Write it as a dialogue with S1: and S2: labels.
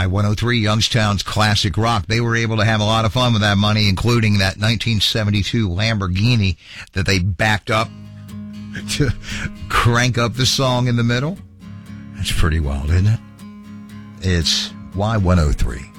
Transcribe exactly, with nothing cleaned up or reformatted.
S1: Y one oh three, Youngstown's classic rock. They were able to have a lot of fun with that money, including that nineteen seventy-two Lamborghini that they backed up to crank up the song in the middle. That's pretty wild, isn't it? It's Y one oh three.